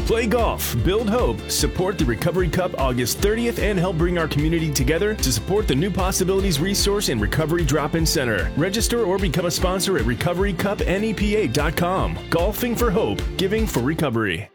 Play golf, build hope, support the Recovery Cup August 30th, and help bring our community together to support the New Possibilities Resource and Recovery Drop-In Center. Register or become a sponsor at recoverycupnepa.com. Golfing for hope, giving for recovery.